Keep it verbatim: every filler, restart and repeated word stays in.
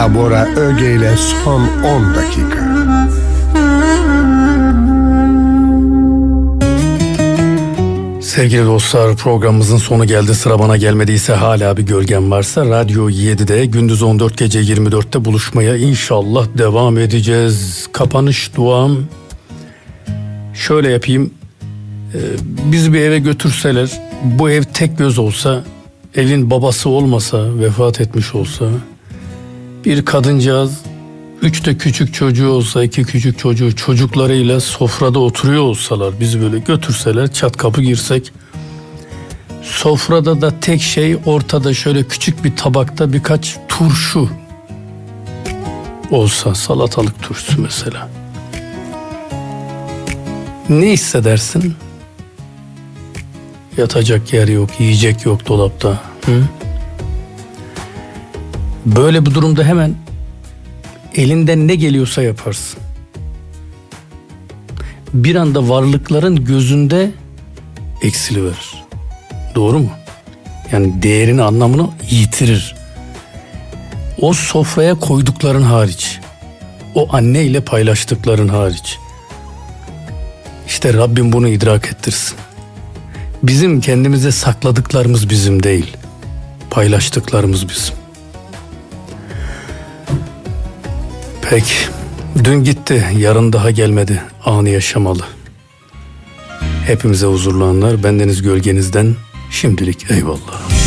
Ela Bora Öge ile son on dakika. Sevgili dostlar, programımızın sonu geldi. Sıra bana gelmediyse, hala bir gölgem varsa Radyo yedide gündüz on dört gece yirmi dörtte buluşmaya inşallah devam edeceğiz. Kapanış duam şöyle yapayım. Ee, bizi bir eve götürseler, bu ev tek göz olsa, evin babası olmasa, vefat etmiş olsa, bir kadıncağız, üç de küçük çocuğu olsa, iki küçük çocuğu çocuklarıyla sofrada oturuyor olsalar, bizi böyle götürseler, çat kapı girsek, sofrada da tek şey, ortada şöyle küçük bir tabakta birkaç turşu olsa, salatalık turşusu mesela, ne hissedersin? Yatacak yer yok, yiyecek yok dolapta. Hı? Böyle bir durumda hemen elinden ne geliyorsa yaparsın. Bir anda varlıkların gözünde eksiliverir. Doğru mu? Yani değerini, anlamını yitirir. O sofraya koydukların hariç, o anne ile paylaştıkların hariç. İşte Rabbim bunu idrak ettirsin. Bizim kendimize sakladıklarımız bizim değil, paylaştıklarımız bizim. Peki, dün gitti, yarın daha gelmedi, anı yaşamalı. Hepimize huzurlu anlar, bendeniz gölgenizden şimdilik eyvallah.